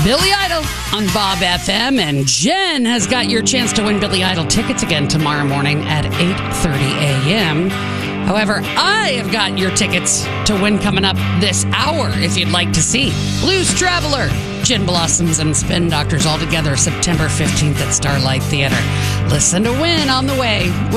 Billy Idol on Bob FM, and Jen has got your chance to win Billy Idol tickets again tomorrow morning at 8:30 a.m. However, I have got your tickets to win coming up this hour if you'd like to see Blues Traveler, Gin Blossoms, and Spin Doctors all together September 15th at Starlight Theater. Listen to win on the way.